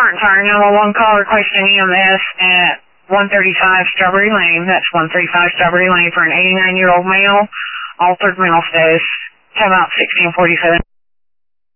Martin Tire 911 call requesting EMS at 135 Strawberry Lane. That's 135 Strawberry Lane for an 89-year-old male, altered mental status. Time out 1647.